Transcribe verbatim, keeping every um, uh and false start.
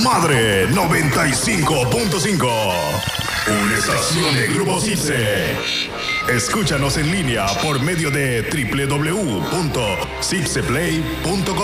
Madre noventa y cinco punto cinco. Una estación de Grupo Cipse. Escúchanos en línea por medio de doble u doble u doble u punto cipseplay punto com.